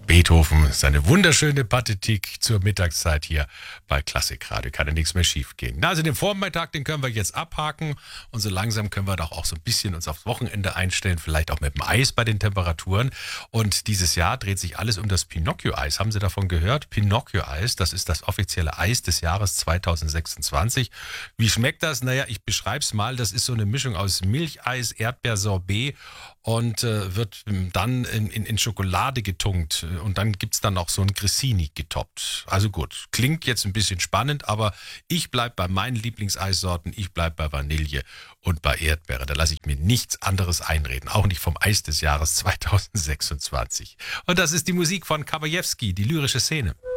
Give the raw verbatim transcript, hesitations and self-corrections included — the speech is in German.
Beethoven, seine wunderschöne Pathetik zur Mittagszeit hier bei Klassikradio. Kann ja nichts mehr schief gehen. Na, also den Vormittag, den können wir jetzt abhaken und so langsam können wir doch auch so ein bisschen uns aufs Wochenende einstellen, vielleicht auch mit dem Eis bei den Temperaturen. Und dieses Jahr dreht sich alles um das Pinocchio-Eis. Haben Sie davon gehört? Pinocchio-Eis, das ist das offizielle Eis des Jahres zweitausendsechsundzwanzig. Wie schmeckt das? Naja, ich beschreibe es mal. Das ist so eine Mischung aus Milcheis, Erdbeersorbet und äh, wird dann in, in, in Schokolade getunkt. Und dann gibt's dann noch so ein Grissini getoppt. Also gut, klingt jetzt ein bisschen spannend, aber ich bleib bei meinen Lieblingseissorten. Ich bleib bei Vanille und bei Erdbeere. Da lasse ich mir nichts anderes einreden. Auch nicht vom Eis des Jahres zweitausendsechsundzwanzig. Und das ist die Musik von Kawajewski, die lyrische Szene.